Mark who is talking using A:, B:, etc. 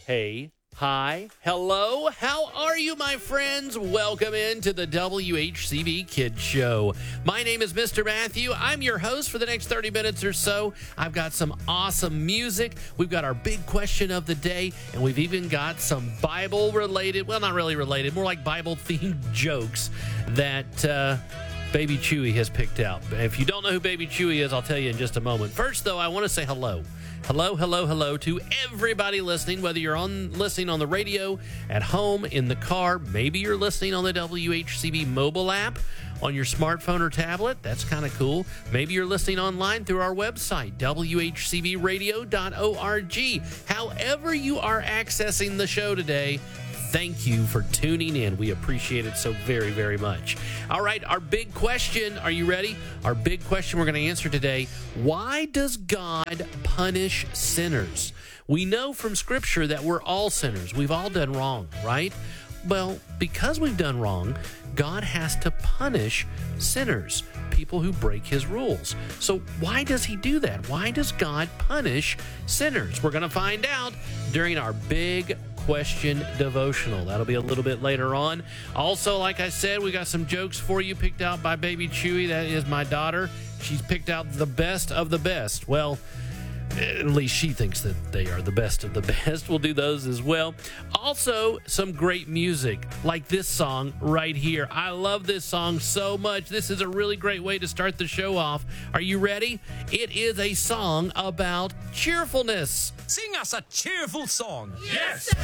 A: Hey, hi, hello, how are you, my friends? Welcome into the WHCB Kids Show. My name is Mr. Matthew. I'm your host for the next 30 minutes or so. I've got some awesome music. We've got our big question of the day, and we've even got some Bible-related, well, not really related, more like Bible-themed jokes that Baby Chewy has picked out. If you don't know who Baby Chewy is, I'll tell you in just a moment. First, though, I want to say hello. Hello to everybody listening, whether you're listening on the radio, at home, in the car. Maybe you're listening on the WHCB mobile app on your smartphone or tablet. That's kind of cool. Maybe you're listening online through our website, WHCBradio.org. However you are accessing the show today, thank you for tuning in. We appreciate it so very, very much. All right, our big question. Are you ready? Our big question we're going to answer today. Why does God punish sinners? We know from Scripture that we're all sinners. We've all done wrong, right? Well, because we've done wrong, God has to punish sinners, people who break his rules. So why does he do that? Why does God punish sinners? We're going to find out during our big question devotional. That'll be a little bit later on. Also, like I said, we got some jokes for you picked out by Baby Chewy. That is my daughter. She's picked out the best of the best. Well, at least she thinks that they are the best of the best. We'll do those as well. Also, some great music like this song right here. I love this song so much. This is a really great way to start the show off. Are you ready? It is a song about cheerfulness.
B: Sing us a cheerful song.
C: Yes!